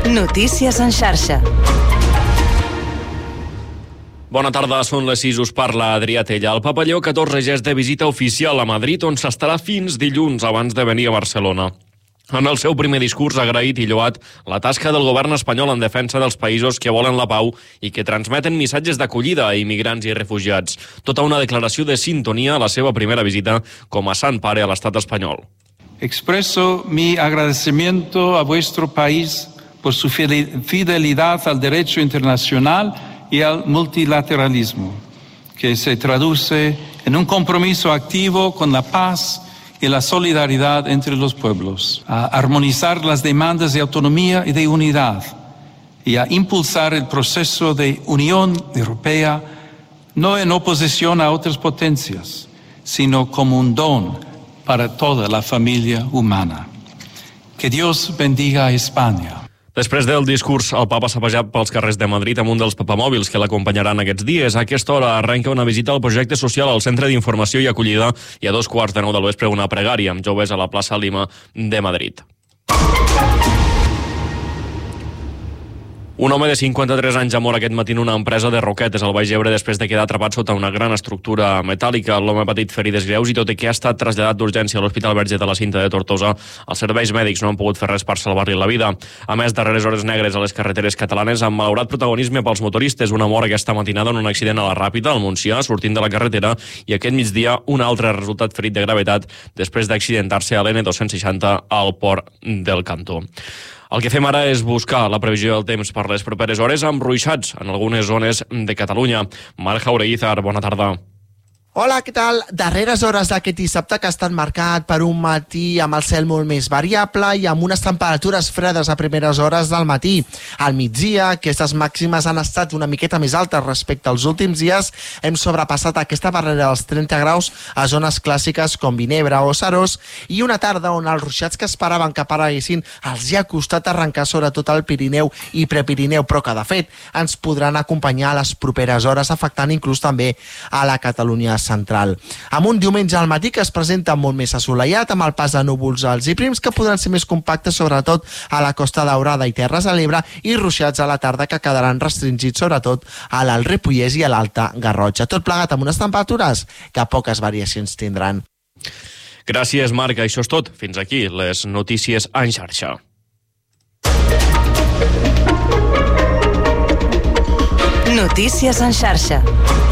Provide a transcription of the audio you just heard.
Notícies en xarxa. Bona tarda, són les 6, us parla Adrià Tella. El Papa Lleó XIV ja és de visita oficial a Madrid, on s'estarà fins dilluns abans de venir a Barcelona. En el seu primer discurs ha agraït i lloat la tasca del govern espanyol en defensa dels països que volen la pau i que transmeten missatges d'acollida a immigrants i refugiats. Tota una declaració de sintonia a la seva primera visita com a Sant Pare a l'estat espanyol. Expreso mi agradecimiento a vuestro país por su fidelidad al derecho internacional y al multilateralismo, que se traduce en un compromiso activo con la paz y la solidaridad entre los pueblos, a armonizar las demandas de autonomía y de unidad y a impulsar el proceso de Unión Europea no en oposición a otras potencias, sino como un don para toda la familia humana. Que Dios bendiga a España. Després del discurs, el papa s'ha passejat pels carrers de Madrid amb un dels papamòbils que l'acompanyaran aquests dies. A aquesta hora arrenca una visita al projecte social al Centre d'Informació i Acollida i a 2:15 del vespre una pregària amb joves a la plaça Lima de Madrid. Un home de 53 anys ha mort aquest matí en una empresa de roquetes al Baix Ebre després de quedar atrapat sota una gran estructura metàl·lica. L'home ha patit ferides greus i tot i que ha estat traslladat d'urgència a l'Hospital Verge de la Cinta de Tortosa, els serveis mèdics no han pogut fer res per salvar-li la vida. A més, darreres hores negres a les carreteres catalanes han malaurat protagonisme pels motoristes. Una mort aquesta matinada en un accident a la Ràpita, al Montsià, sortint de la carretera, i aquest migdia un altre ha resultat ferit de gravetat després d'accidentar-se a l'N260 al Port del Cantó. El que fem ara és buscar la previsió del temps per les properes hores amb ruixats en algunes zones de Catalunya. Marc Jaureguizar, bona tarda. Hola, què tal? Darreres hores d'aquest dissabte que ha estat marcat per un matí amb el cel molt més variable i amb unes temperatures fredes a primeres hores del matí. Al migdia, aquestes màximes han estat una miqueta més altes respecte als últims dies. Hem sobrepassat aquesta barrera dels 30 graus a zones clàssiques com Vinebre o Seròs i una tarda on els ruixats que esperaven que apareguessin els hi ha costat arrencar sobretot al Pirineu i Prepirineu, però que de fet ens podran acompanyar a les properes hores, afectant inclús també a la Catalunya central. Amb un diumenge al matí que es presenta molt més assolellat, amb el pas de núvols alts i prims que podran ser més compactes sobretot a la Costa Daurada i Terres de l'Ebre i ruixats a la tarda que quedaran restringits sobretot a l'Alt Ripollès i a l'Alta Garrotxa. Tot plegat amb unes temperatures que poques variacions tindran. Gràcies, Marc. Això és tot. Fins aquí les notícies en xarxa. Notícies en xarxa.